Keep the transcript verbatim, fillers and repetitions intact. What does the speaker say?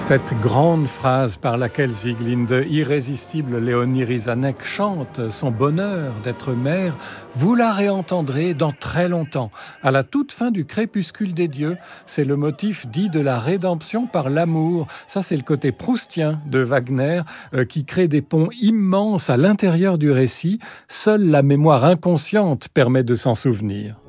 Cette grande phrase par laquelle Sieglinde, irrésistible Léonie Rizanek, chante son bonheur d'être mère, vous la réentendrez dans très longtemps. À la toute fin du Crépuscule des dieux, c'est le motif dit de la rédemption par l'amour. Ça, c'est le côté proustien de Wagner euh, qui crée des ponts immenses à l'intérieur du récit. Seule la mémoire inconsciente permet de s'en souvenir.